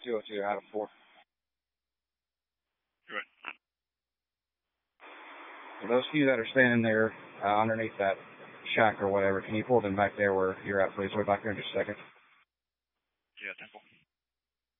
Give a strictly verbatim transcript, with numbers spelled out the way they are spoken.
two oh two out of four. Good. For those of you that are standing there uh, underneath that shack or whatever, can you pull them back there where you're at, please? We'll be back here in just a second. Yeah, Temple.